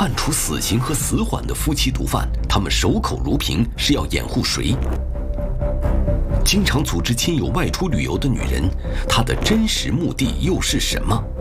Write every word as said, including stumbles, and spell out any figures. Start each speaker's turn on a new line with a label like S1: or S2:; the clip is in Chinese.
S1: 判处死刑和死缓的夫妻毒贩，他们守口如瓶是要掩护谁？经常组织亲友外出旅游的女人，她的真实目的又是什么？